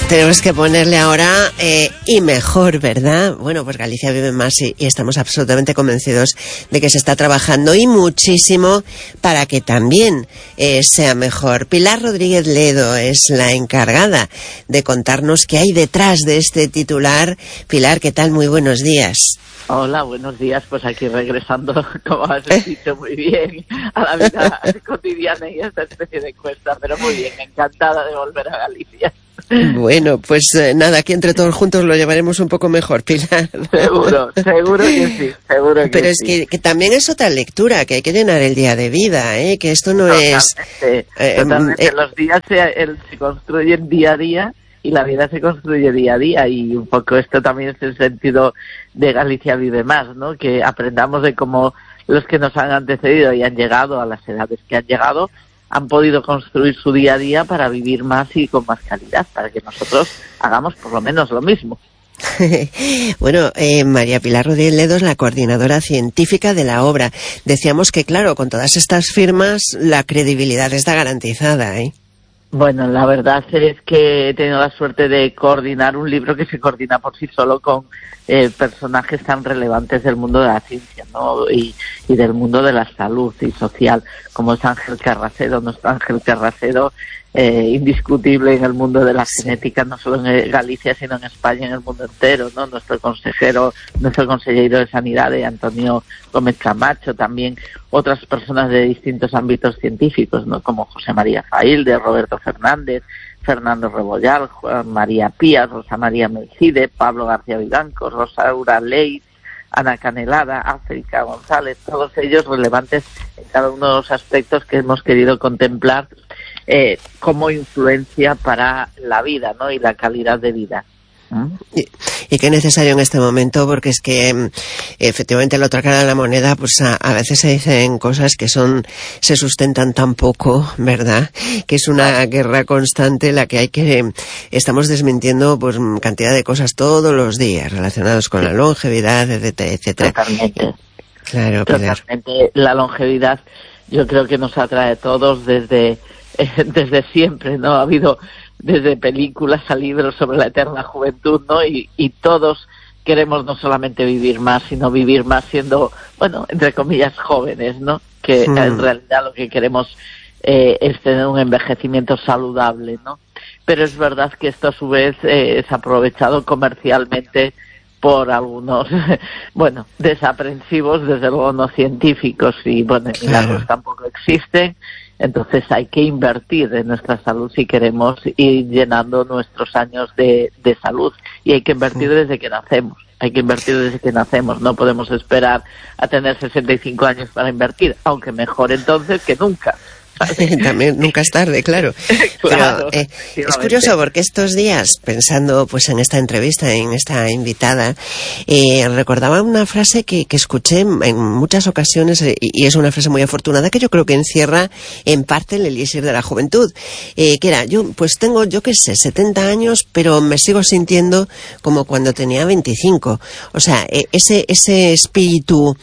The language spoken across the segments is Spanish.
Tenemos que ponerle ahora y mejor, ¿verdad? Bueno, pues Galicia vive más y estamos absolutamente convencidos de que se está trabajando y muchísimo para que también sea mejor. Pilar Rodríguez Ledo es la encargada de contarnos qué hay detrás de este titular. Pilar, ¿qué tal? Muy buenos días. Hola, buenos días. Pues aquí regresando, como has dicho muy bien, a la vida cotidiana y a esta especie de encuesta, pero muy bien, encantada de volver a Galicia. Bueno, pues nada, aquí entre todos juntos lo llevaremos un poco mejor, Pilar. Seguro que sí, seguro que pero sí. es que también es otra lectura, que hay que llenar el día de vida, que esto no Totalmente. Los días se construyen día a día y la vida se construye día a día, y un poco esto también es el sentido de Galicia Vive Más, ¿no? Que aprendamos de cómo los que nos han antecedido y han llegado a las edades que han llegado han podido construir su día a día para vivir más y con más calidad, para que nosotros hagamos por lo menos lo mismo. Bueno, María Pilar Rodríguez Ledo es la coordinadora científica de la obra. Decíamos que, claro, con todas estas firmas la credibilidad está garantizada, ¿eh? Bueno, la verdad es que he tenido la suerte de coordinar un libro que se coordina por sí solo con personajes tan relevantes del mundo de la ciencia, ¿no? Y del mundo de la salud y social, como es Ángel Carracedo, nuestro Ángel Carracedo, indiscutible en el mundo de la genética, no solo en Galicia, sino en España, en el mundo entero, ¿no? Nuestro consejero de Sanidad, Antonio Gómez Camacho, también otras personas de distintos ámbitos científicos, ¿no? Como José María Failde, Roberto Fernández, Fernando Rebollal, Juan María Pías, Rosa María Melchide, Pablo García Vivancos, Rosaura Leite, Ana Canelada, África González, todos ellos relevantes en cada uno de los aspectos que hemos querido contemplar como influencia para la vida, ¿no? Y la calidad de vida. Y qué necesario en este momento, porque es que efectivamente la otra cara de la moneda, pues a veces se dicen cosas que se sustentan tan poco, ¿verdad? Que es una guerra constante la que estamos desmintiendo pues cantidad de cosas todos los días relacionados con la longevidad, etcétera, etcétera. Totalmente. Claro, Pilar. Totalmente. La longevidad yo creo que nos atrae a todos desde siempre, ¿no? Ha habido desde películas a libros sobre la eterna juventud, ¿no? Y todos queremos no solamente vivir más, sino vivir más siendo, bueno, entre comillas, jóvenes, ¿no? Que en realidad lo que queremos es tener un envejecimiento saludable, ¿no? Pero es verdad que esto a su vez es aprovechado comercialmente por algunos, bueno, desaprensivos, desde luego no científicos, y bueno, milagros tampoco existen. Entonces hay que invertir en nuestra salud si queremos ir llenando nuestros años de salud, y hay que invertir desde que nacemos. No podemos esperar a tener 65 años para invertir, aunque mejor entonces que nunca. También nunca es tarde, claro. Claro, pero es curioso porque estos días, pensando pues en esta entrevista, en esta invitada, recordaba una frase que escuché en muchas ocasiones, y es una frase muy afortunada que yo creo que encierra en parte el elixir de la juventud, que era: yo pues tengo, yo qué sé, 70 años, pero me sigo sintiendo como cuando tenía 25. O sea, ese espíritu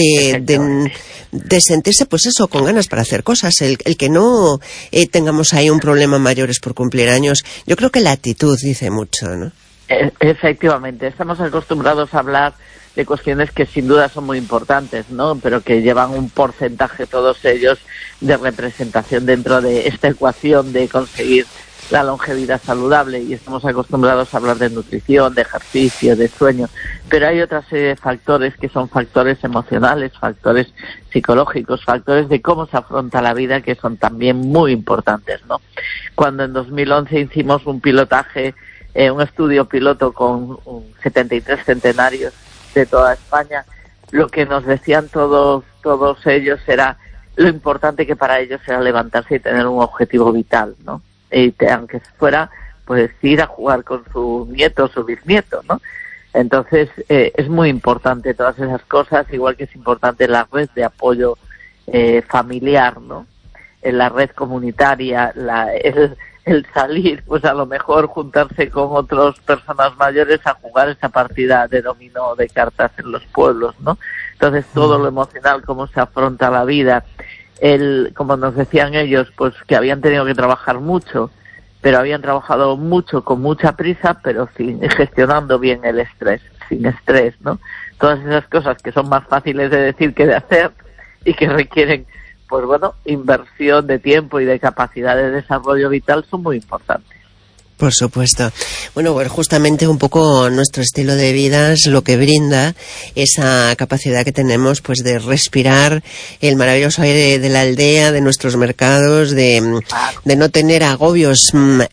de sentirse, pues eso, con ganas para hacer cosas, el que no tengamos ahí un problema mayores por cumplir años. Yo creo que la actitud dice mucho, ¿no? Efectivamente, estamos acostumbrados a hablar de cuestiones que sin duda son muy importantes, ¿no? Pero que llevan un porcentaje, todos ellos, de representación dentro de esta ecuación de conseguir la longevidad saludable, y estamos acostumbrados a hablar de nutrición, de ejercicio, de sueño, pero hay otra serie de factores que son factores emocionales, factores psicológicos, factores de cómo se afronta la vida, que son también muy importantes, ¿no? Cuando en 2011 hicimos un pilotaje, un estudio piloto con 73 centenarios de toda España, lo que nos decían todos ellos era lo importante que para ellos era levantarse y tener un objetivo vital, ¿no? Y aunque fuera, pues ir a jugar con su nieto o su bisnieto, ¿no? Entonces es muy importante todas esas cosas, igual que es importante la red de apoyo familiar, ¿no? En la red comunitaria, el salir, pues a lo mejor juntarse con otras personas mayores a jugar esa partida de dominó o de cartas en los pueblos, ¿no? Entonces todo lo emocional, cómo se afronta la vida, como nos decían ellos, pues que habían tenido que trabajar mucho, pero habían trabajado mucho, con mucha prisa, pero gestionando bien el estrés, sin estrés, ¿no? Todas esas cosas que son más fáciles de decir que de hacer y que requieren, pues bueno, inversión de tiempo y de capacidad de desarrollo vital son muy importantes. Por supuesto. Bueno, pues justamente un poco nuestro estilo de vida es lo que brinda esa capacidad que tenemos pues de respirar el maravilloso aire de la aldea, de nuestros mercados, de no tener agobios,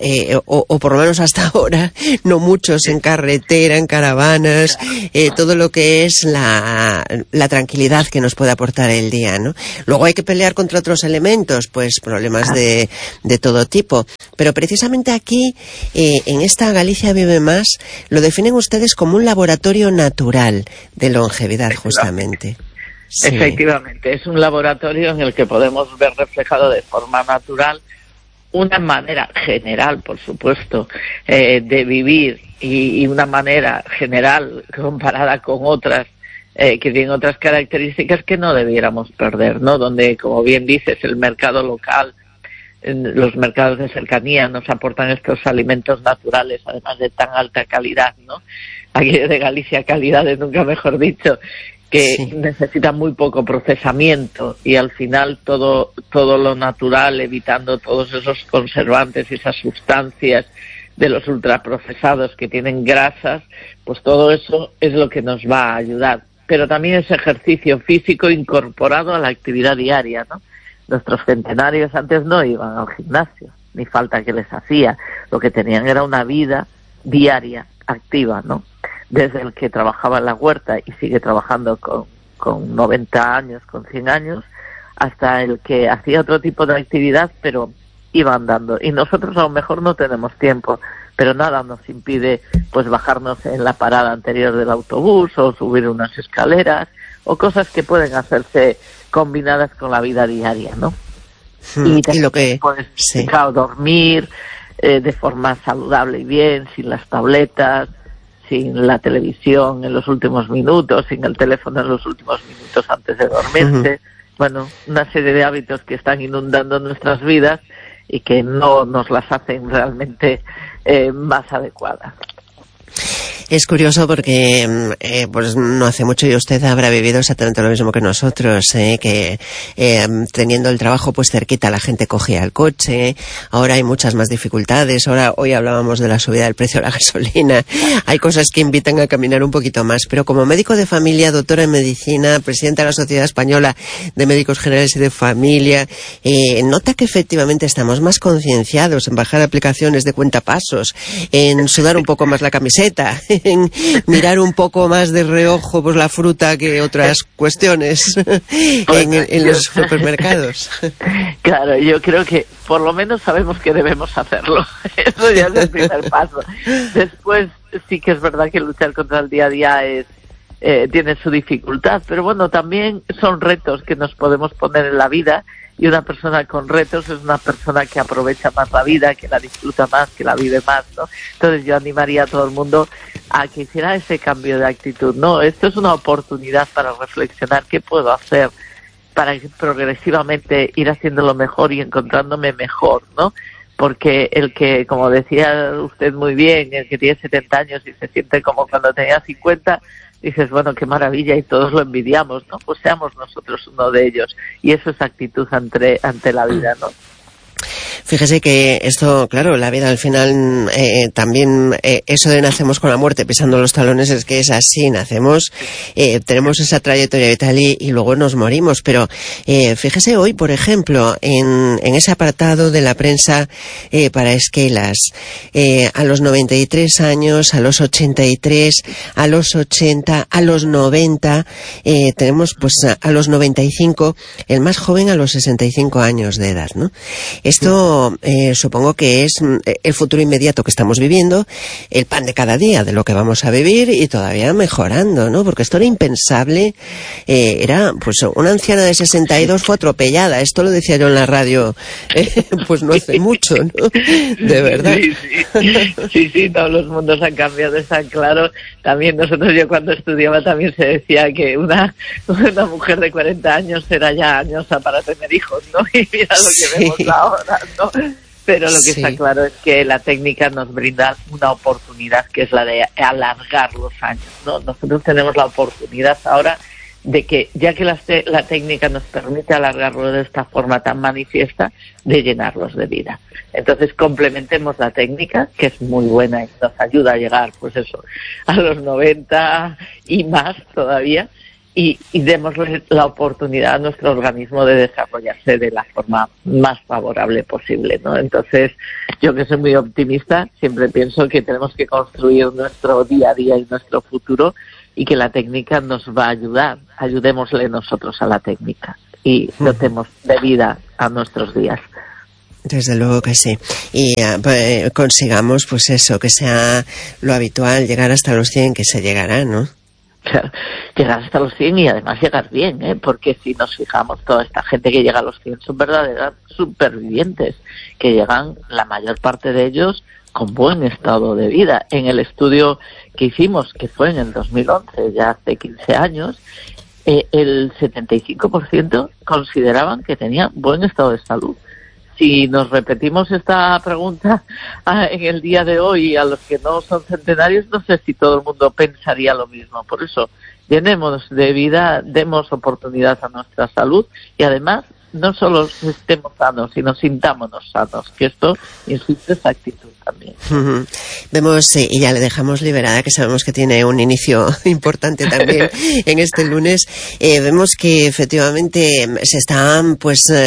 o por lo menos hasta ahora, no muchos en carretera, en caravanas, todo lo que es la tranquilidad que nos puede aportar el día, ¿no? Luego hay que pelear contra otros elementos, pues problemas de todo tipo. Pero precisamente aquí, en esta Galicia Vive Más, lo definen ustedes como un laboratorio natural de longevidad, justamente. Sí. Efectivamente, es un laboratorio en el que podemos ver reflejado de forma natural una manera general, por supuesto, de vivir y una manera general comparada con otras que tienen otras características que no debiéramos perder, ¿no? Donde, como bien dices, el mercado local, los mercados de cercanía nos aportan estos alimentos naturales, además de tan alta calidad, ¿no? Aquello de Galicia, calidades, nunca mejor dicho, que sí, necesita muy poco procesamiento y al final todo lo natural, evitando todos esos conservantes y esas sustancias de los ultraprocesados que tienen grasas, pues todo eso es lo que nos va a ayudar. Pero también es ejercicio físico incorporado a la actividad diaria, ¿no? Nuestros centenarios antes no iban al gimnasio, ni falta que les hacía. Lo que tenían era una vida diaria, activa, ¿no? Desde el que trabajaba en la huerta y sigue trabajando con 90 años, con 100 años, hasta el que hacía otro tipo de actividad, pero iba andando. Y nosotros a lo mejor no tenemos tiempo, pero nada nos impide pues bajarnos en la parada anterior del autobús o subir unas escaleras o cosas que pueden hacerse combinadas con la vida diaria, ¿no? Y lo que pues, sí, claro, dormir de forma saludable y bien, sin las tabletas, sin la televisión en los últimos minutos, sin el teléfono en los últimos minutos antes de dormirse. Bueno, una serie de hábitos que están inundando nuestras vidas y que no nos las hacen realmente más adecuadas. Es curioso porque pues no hace mucho y usted habrá vivido exactamente lo mismo que nosotros, que teniendo el trabajo pues cerquita la gente cogía el coche. Ahora hay muchas más dificultades. Hoy hablábamos de la subida del precio de la gasolina. Hay cosas que invitan a caminar un poquito más. Pero como médico de familia, doctora en medicina, presidenta de la Sociedad Española de Médicos Generales y de Familia, nota que efectivamente estamos más concienciados en bajar aplicaciones de cuentapasos, en sudar un poco más la camiseta, en mirar un poco más de reojo pues la fruta que otras cuestiones en los supermercados. Claro, yo creo que por lo menos sabemos que debemos hacerlo. Eso ya es el primer paso. Después sí que es verdad que luchar contra el día a día tiene su dificultad, pero bueno, también son retos que nos podemos poner en la vida. Y una persona con retos es una persona que aprovecha más la vida, que la disfruta más, que la vive más, ¿no? Entonces yo animaría a todo el mundo a que hiciera ese cambio de actitud, ¿no? Esto es una oportunidad para reflexionar qué puedo hacer para progresivamente ir haciéndolo mejor y encontrándome mejor, ¿no? Porque el que, como decía usted muy bien, el que tiene 70 años y se siente como cuando tenía 50, dices, bueno, qué maravilla y todos lo envidiamos, ¿no? Pues seamos nosotros uno de ellos. Y eso es actitud ante la vida, ¿no? Fíjese que esto, claro, la vida al final también, eso de nacemos con la muerte pisando los talones es que es así, nacemos, tenemos esa trayectoria vital y luego nos morimos, pero fíjese hoy, por ejemplo, en ese apartado de la prensa para esquelas, a los 93 años, a los 83, a los 80, a los 90, tenemos pues a los 95, el más joven a los 65 años de edad, ¿no? Esto supongo que es el futuro inmediato que estamos viviendo, el pan de cada día de lo que vamos a vivir y todavía mejorando, ¿no? Porque esto era impensable, era, pues una anciana de 62 fue atropellada, esto lo decía yo en la radio, pues no hace mucho, ¿no? De verdad. Sí, todos los mundos han cambiado, está claro. También yo cuando estudiaba también se decía que una mujer de 40 años era ya añosa para tener hijos, ¿no? Y mira lo que vemos ahora, ¿no? Pero lo que está claro es que la técnica nos brinda una oportunidad, que es la de alargar los años, ¿no? Nosotros tenemos la oportunidad ahora de que, ya que la técnica nos permite alargarlo de esta forma tan manifiesta, de llenarlos de vida. Entonces complementemos la técnica, que es muy buena y nos ayuda a llegar, pues eso, a los 90 y más todavía, y démosle la oportunidad a nuestro organismo de desarrollarse de la forma más favorable posible, ¿no? Entonces, yo, que soy muy optimista, siempre pienso que tenemos que construir nuestro día a día y nuestro futuro, y que la técnica nos va a ayudar. Ayudémosle nosotros a la técnica y dotemos de vida a nuestros días. Desde luego que sí. Y consigamos, pues eso, que sea lo habitual, llegar hasta los 100, que se llegará, ¿no? Claro, llegar hasta los 100 y además llegar bien, porque si nos fijamos, toda esta gente que llega a los 100 son verdaderas supervivientes, que llegan, la mayor parte de ellos, con buen estado de vida. En el estudio que hicimos, que fue en el 2011, ya hace 15 años, el 75% consideraban que tenían buen estado de salud. Si nos repetimos esta pregunta en el día de hoy a los que no son centenarios, no sé si todo el mundo pensaría lo mismo. Por eso, llenemos de vida, demos oportunidad a nuestra salud y además no solo estemos sanos, sino sintámonos sanos, que esto insiste esa actitud también. Vemos, y ya le dejamos liberada, que sabemos que tiene un inicio importante también en este lunes. Vemos que efectivamente se están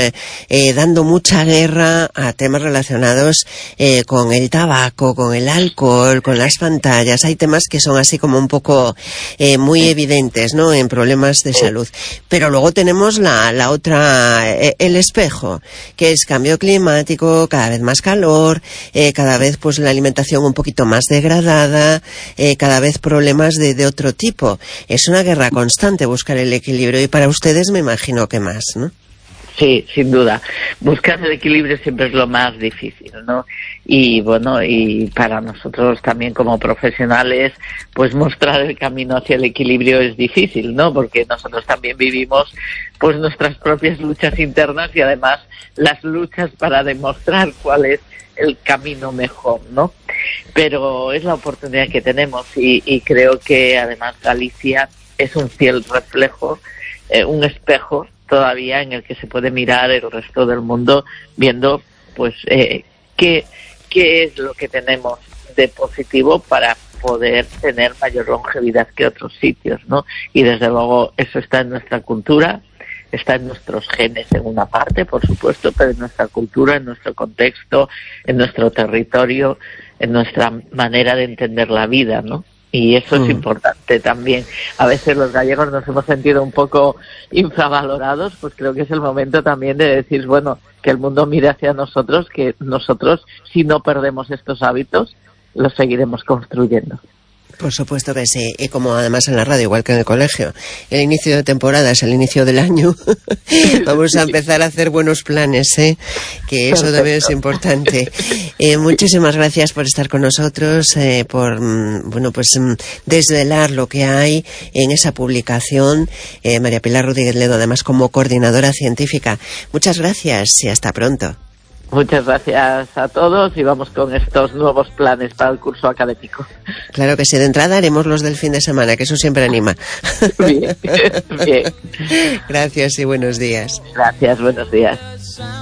dando mucha guerra a temas relacionados con el tabaco, con el alcohol, con las pantallas. Hay temas que son así como un poco muy evidentes, ¿no?, en problemas de salud. Pero luego tenemos la otra, el espejo, que es cambio climático, cada vez más calor, cada vez pues la alimentación un poquito más degradada, cada vez problemas de otro tipo. Es una guerra constante buscar el equilibrio, y para ustedes me imagino que más, ¿no? Sí, sin duda. Buscar el equilibrio siempre es lo más difícil, ¿no? Y bueno, y para nosotros también como profesionales, pues mostrar el camino hacia el equilibrio es difícil, ¿no? Porque nosotros también vivimos pues nuestras propias luchas internas y además las luchas para demostrar cuál es el camino mejor, ¿no? Pero es la oportunidad que tenemos y creo que además Galicia es un fiel reflejo, un espejo todavía en el que se puede mirar el resto del mundo viendo pues qué es lo que tenemos de positivo para poder tener mayor longevidad que otros sitios, ¿no? Y desde luego eso está en nuestra cultura, está en nuestros genes en una parte, por supuesto, pero en nuestra cultura, en nuestro contexto, en nuestro territorio, en nuestra manera de entender la vida, ¿no? Y eso es importante también. A veces los gallegos nos hemos sentido un poco infravalorados, pues creo que es el momento también de decir, bueno, que el mundo mire hacia nosotros, que nosotros, si no perdemos estos hábitos, los seguiremos construyendo. Por supuesto que sí, y como además en la radio, igual que en el colegio, el inicio de temporada es el inicio del año, vamos a empezar a hacer buenos planes, que eso también es importante. Muchísimas gracias por estar con nosotros, por desvelar lo que hay en esa publicación. María Pilar Rodríguez Ledo, además como coordinadora científica. Muchas gracias y hasta pronto. Muchas gracias a todos y vamos con estos nuevos planes para el curso académico. Claro que sí, de entrada haremos los del fin de semana, que eso siempre anima. Bien, bien. Gracias y buenos días. Gracias, buenos días.